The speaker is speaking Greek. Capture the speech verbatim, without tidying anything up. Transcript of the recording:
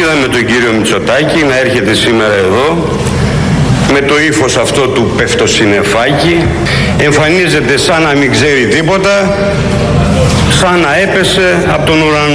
είδαμε τον κύριο Μητσοτάκη να έρχεται σήμερα εδώ με το ύφος αυτό του πεφτοσυννεφάκι, εμφανίζεται σαν να μην ξέρει τίποτα, σαν να έπεσε από τον ουρανό.